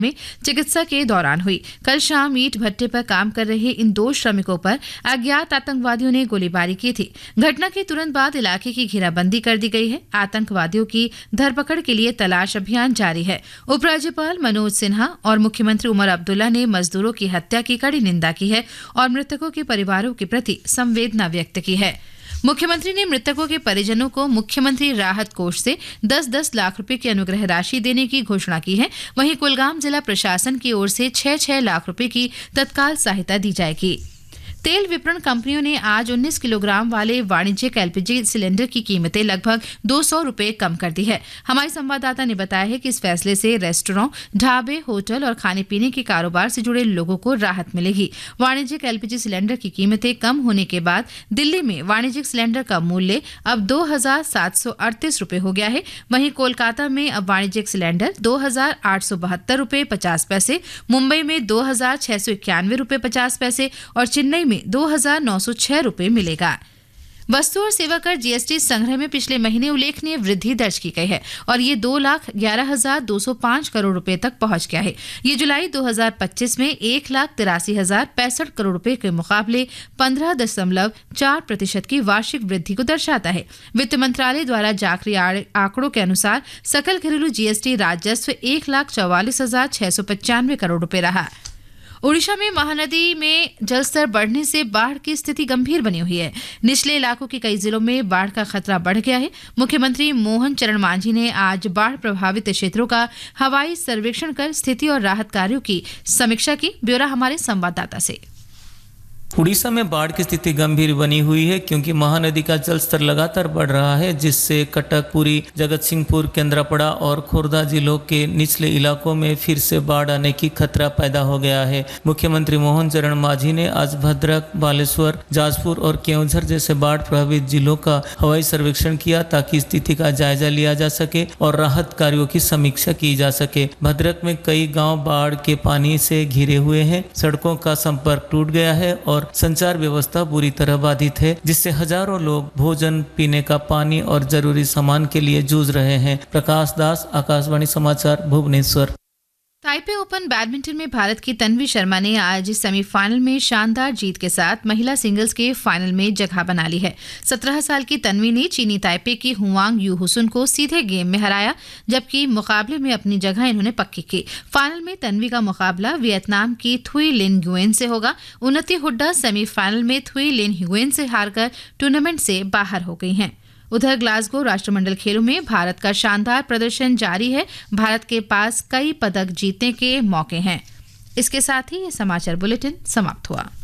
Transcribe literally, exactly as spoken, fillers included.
में चिकित्सा के दौरान हुई। कल शाम ईंट भट्टे पर काम कर रहे इन दो श्रमिकों पर अज्ञात आतंकवादियों ने गोलीबारी की थी। घटना के तुरंत बाद इलाके की घेराबंदी कर दी गई है। आतंकवादियों की धरपकड़ के लिए तलाश अभियान जारी है। उपराज्यपाल मनोज सिन्हा और मुख्यमंत्री उमर अब्दुल्ला ने मजदूरों की हत्या की कड़ी निंदा की है और मृतकों के परिवारों के प्रति संवेदना व्यक्त की है। मुख्यमंत्री ने मृतकों के परिजनों को मुख्यमंत्री राहत कोष से दस दस लाख रुपए की अनुग्रह राशि देने की घोषणा की है। वहीं कुलगाम जिला प्रशासन की ओर से छह छह लाख रुपए की तत्काल सहायता दी जाएगी। तेल विपणन कंपनियों ने आज उन्नीस किलोग्राम वाले वाणिज्यिक एलपीजी सिलेंडर की कीमतें लगभग दो सौ रुपए कम कर दी है। हमारे संवाददाता ने बताया है कि इस फैसले से रेस्टोरेंट, ढाबे, होटल और खाने पीने के कारोबार से जुड़े लोगों को राहत मिलेगी। वाणिज्यिक एलपीजी सिलेंडर की कीमतें कम होने के बाद दिल्ली में वाणिज्यिक सिलेंडर का मूल्य अब दो हजार सात सौ अड़तीस रुपए हो गया है। वहीं कोलकाता में अब वाणिज्यिक सिलेंडर दो हजार आठ सौ बहत्तर रुपए पचास पैसे, मुंबई में दो हजार छह सौ इक्यानवे रुपए पचास पैसे और चेन्नई में दो हजार नौ सौ छह रुपए मिलेगा। वस्तु और सेवा कर जीएसटी संग्रह में पिछले महीने उल्लेखनीय वृद्धि दर्ज की गई है और ये दो लाख ग्यारह हजार दो सौ पांच करोड़ रुपए तक पहुंच गया है। ये जुलाई दो हजार पच्चीस में एक लाख तिरासी हजार पैंसठ करोड़ रुपए के मुकाबले पंद्रह दशमलव चार प्रतिशत की वार्षिक वृद्धि को दर्शाता है। वित्त मंत्रालय द्वारा जारी आंकड़ों के अनुसार सकल घरेलू जीएसटी राजस्व एक लाख चौवालीस हजार छह सौ पचानवे करोड़ रुपए रहा। ओडिशा में महानदी में जलस्तर बढ़ने से बाढ़ की स्थिति गंभीर बनी हुई है। निचले इलाकों के कई जिलों में बाढ़ का खतरा बढ़ गया है। मुख्यमंत्री मोहन चरण मांझी ने आज बाढ़ प्रभावित क्षेत्रों का हवाई सर्वेक्षण कर स्थिति और राहत कार्यों की समीक्षा की। ब्यौरा हमारे संवाददाता से। उड़ीसा में बाढ़ की स्थिति गंभीर बनी हुई है क्योंकि महानदी का जलस्तर लगातार बढ़ रहा है, जिससे कटक, पुरी, जगत सिंहपुर, केंद्रापड़ा और खोर्धा जिलों के निचले इलाकों में फिर से बाढ़ आने की खतरा पैदा हो गया है। मुख्यमंत्री मोहन चरण मांझी ने आज भद्रक, बालेश्वर, जाजपुर और केवंझर जैसे बाढ़ प्रभावित जिलों का हवाई सर्वेक्षण किया ताकि स्थिति का जायजा लिया जा सके और राहत कार्यों की समीक्षा की जा सके। भद्रक में कई गाँव बाढ़ के पानी से घिरे हुए हैं, सड़कों का संपर्क टूट गया है और संचार व्यवस्था बुरी तरह बाधित है, जिससे हजारों लोग भोजन, पीने का पानी और जरूरी सामान के लिए जूझ रहे हैं। प्रकाश दास, आकाशवाणी समाचार, भुवनेश्वर। ताइपे ओपन बैडमिंटन में भारत की तन्वी शर्मा ने आज सेमीफाइनल में शानदार जीत के साथ महिला सिंगल्स के फाइनल में जगह बना ली है। सत्रह साल की तन्वी ने चीनी ताइपे की हुआंग यू हुसुन को सीधे गेम में हराया, जबकि मुकाबले में अपनी जगह इन्होंने पक्की की। फाइनल में तन्वी का मुकाबला वियतनाम की थुई लिन ह्युएन से होगा। उन्नति हुड्डा सेमीफाइनल में थुई लिन ह्युएन से हारकर टूर्नामेंट से बाहर हो गई हैं। उधर ग्लासगो राष्ट्रमंडल खेलों में भारत का शानदार प्रदर्शन जारी है। भारत के पास कई पदक जीतने के मौके हैं। इसके साथ ही ये समाचार बुलेटिन समाप्त हुआ।